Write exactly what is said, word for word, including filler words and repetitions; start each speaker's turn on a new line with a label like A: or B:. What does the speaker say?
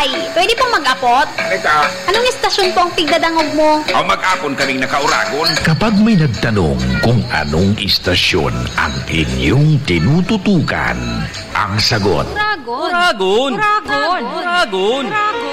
A: Tay, pwede pong mag-apot?
B: Eka,
A: Anong istasyon po ang tigdadangog mo?
B: o mag-apon kaming nakauragon.
C: Kapag may nagtanong kung anong istasyon ang inyong tinututukan, ang sagot,
A: Dragon.
D: Dragon!
A: Dragon.
D: Dragon!
A: Dragon.